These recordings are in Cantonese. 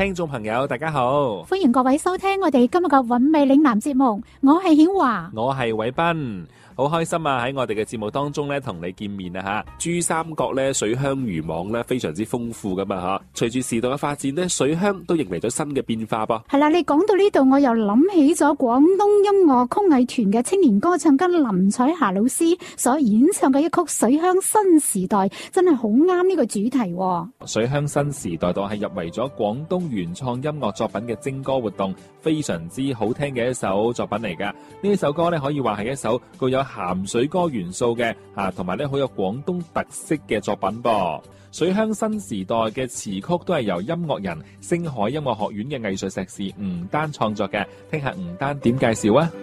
聽眾朋友大家好， 歡迎各位收聽我哋今日嘅韻味嶺南節目，我係顯華， 我係偉斌。好開心啊！喺我哋嘅節目當中咧，同你見面啊吓！珠三角咧水鄉漁網咧非常之豐富噶嘛吓。隨住時代嘅發展咧，水鄉都迎嚟咗新嘅變化噃。 係啦，你講到呢度，我又諗起咗廣東音樂曲藝團嘅青年歌唱家林彩霞老師所演唱嘅一曲《水鄉新時代》，真係好啱呢個主題。 水鄉新時代當係入圍咗廣東原創音樂作品嘅徵歌活動，非常之好聽嘅一首作品嚟噶。呢首歌咧可以話係一首具有鹹水歌元素嘅同埋咧好有廣東特色嘅作品噃。水鄉新時代嘅詞曲都係由音樂人星海音樂學院嘅藝術碩士吳丹創作嘅，聽下吳丹點介紹啊。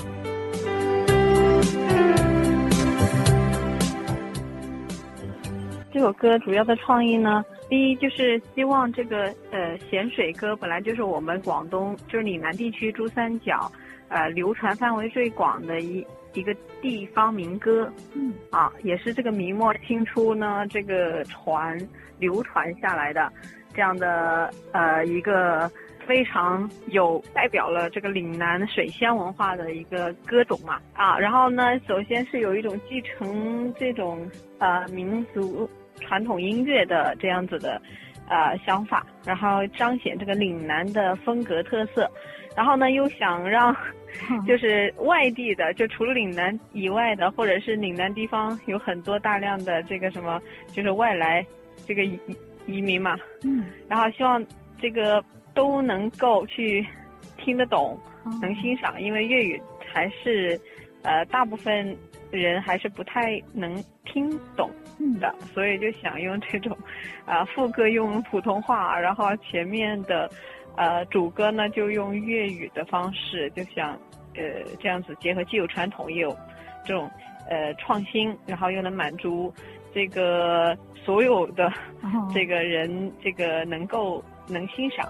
這首歌主要的創意呢，第一就是希望這個鹹水歌本來就是我們廣東就是嶺南地區珠三角流傳範圍最廣的一個地方民歌，也是這個明末清初呢這個流傳下來的這樣的一個非常有代表了這個嶺南水鄉文化的一個歌種嘛，然後呢首先是有一種繼承這種民族傳統音樂的這樣子的想法，然後彰顯這個嶺南的風格特色，然後呢又想讓就是外地的，就除了嶺南以外的，或者是嶺南地方有很多大量的這個什麼就是外來這個移民嘛，然後希望這個都能夠去聽得懂，能欣賞，因為粵語還是大部分人還是不太能聽懂的，所以就想用這種副歌用普通話，然後前面的主歌呢就用粵語的方式，就想這樣子結合既有傳統也有這種創新，然後又能滿足這個所有的這個人這個能欣賞。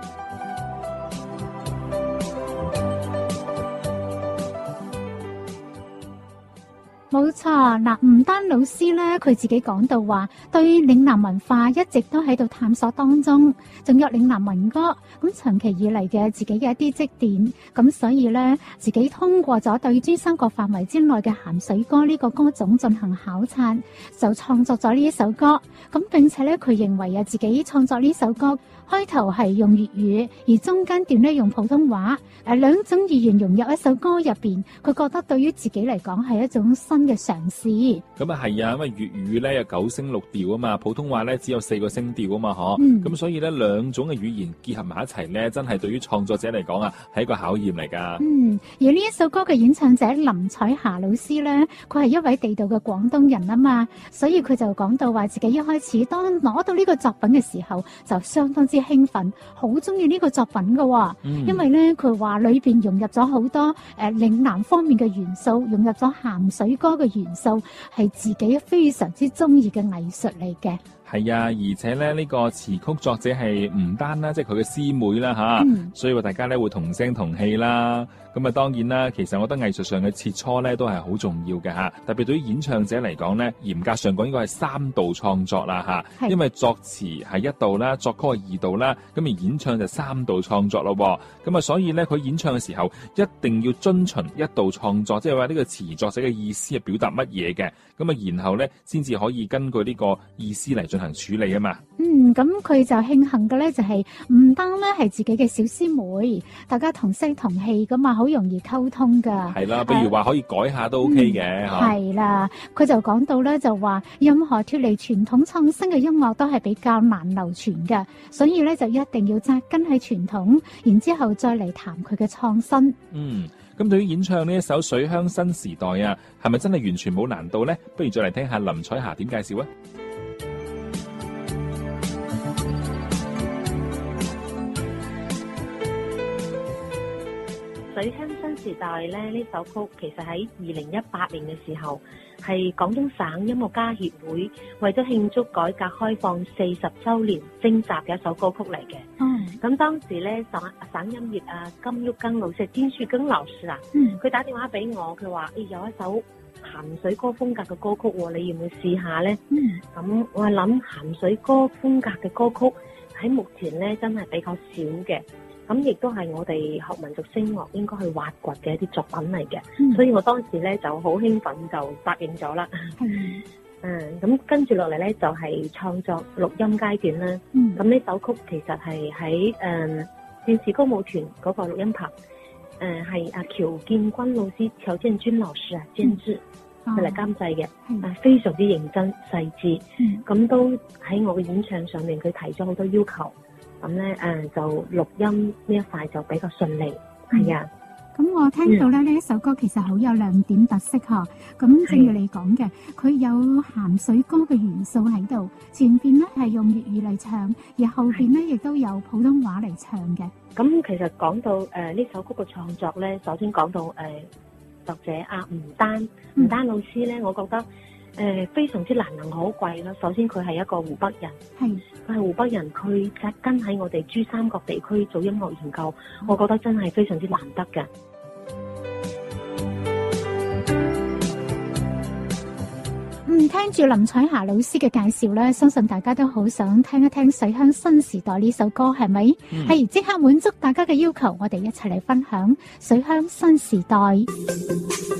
冇錯，嗱，吳丹老師咧，佢自己講到話，對嶺南文化一直都喺度探索當中，仲有嶺南民歌，咁長期以嚟嘅自己嘅一啲積澱，咁所以咧，自己通過咗對珠三角範圍之內嘅鹹水歌呢個歌種進行考察，就創作咗呢一首歌，咁並且咧，佢認為自己創作呢首歌開頭係用粵語，而中間段咧用普通話，兩種語言融入一首歌入邊，佢覺得對於自己嚟講係一種新嘅嘗試。 咁啊係啊，因為粵語咧有9聲6調啊嘛，普通話咧只有4個聲調啊嘛，咁所以咧兩種嘅語言結合埋一齊咧，真係對於創作者嚟講啊，係一個考驗嚟噶。 而呢一首歌嘅演唱者林彩霞老師咧，佢係一位地道嘅廣東人啊嘛，所以佢就講到話自己一開始當攞到呢個作品嘅時候，就相當之興奮，好中意呢個作品噶，因為咧佢話裏邊融入咗好多嶺南方面嘅元素，融入咗鹹水歌嘅元素，係自己非常之中意嘅藝術嚟嘅。 係啊，而且咧呢個詞曲作者係吳丹啦，即係佢嘅師妹啦吓，所以話大家咧會同聲同氣啦。咁啊當然啦，其實我覺得藝術上嘅切磋咧都係好重要嘅吓，特別對於演唱者嚟講咧，嚴格上講應該係3度創作啦吓，因為作詞係1度啦，作曲係2度啦，咁而演唱就3度創作咯。咁啊所以咧佢演唱嘅時候一定要遵循1度創作，即係話呢個詞作者嘅意思係表達乜嘢嘅，咁啊然後咧先至可以根據呢個意思嚟進行處理啊嘛。 咁佢就慶幸嘅咧就係吳丹咧係自己嘅小師妹，大家同聲同氣噶嘛，好容易溝通噶。 係啦，比如話可以改下都 OK 嘅。 係啦，佢就講到咧就話任何脫離傳統創新嘅音樂都係比較難流傳嘅，所以咧就一定要紮根喺傳統，然之後再嚟談佢嘅創新。 咁對於演唱呢一首《水鄉新時代》啊，係咪真係完全冇難度呢？不如再嚟聽下林彩霞點介紹啊！ 水鄉新時代咧呢首曲其實喺2018年嘅時候係廣東省音樂家協會為咗慶祝改革開放40週年徵集嘅一首歌曲嚟嘅。咁當時咧省音樂金玉庚老師、詹樹庚老師佢打電話俾我，佢話有一首鹹水歌風格嘅歌曲喎，你要唔要試下呢？咁我係諗鹹水歌風格嘅歌曲喺目前呢真係比較少嘅，咁亦都係我哋學民族聲樂應該去挖掘嘅一啲作品嚟嘅，所以我當時呢就好興奮就答應咗啦。咁跟住落嚟呢就係創作錄音階段啦。咁呢首曲其實係喺電視歌舞團嗰個錄音棚，係阿喬建軍老師、喬建軍老師監製佢嚟監製嘅，非常之認真細緻。咁都喺我嘅演唱上面，佢提咗好多要求，咁咧就錄音呢一塊就比較順利，係啊。 咁我聽到咧呢一首歌其實好有亮點特色嗬，咁正如你講嘅，佢有鹹水歌嘅元素喺度，前邊咧係用粵語嚟唱，而後邊咧亦都有普通話嚟唱嘅。 咁其實講到呢首曲嘅創作咧，首先講到作者阿吳丹老師咧，我覺得非常之難能可貴啦。首先佢係一個湖北人，佢係湖北人，佢紮根喺我哋珠三角地區做音樂研究，我覺得真係非常之難得嘅。 聽住林彩霞老師嘅介紹咧，相信大家都好想聽一聽《水鄉新時代》呢首歌，係咪？係即刻滿足大家嘅要求，我哋一齊嚟分享《水鄉新時代》。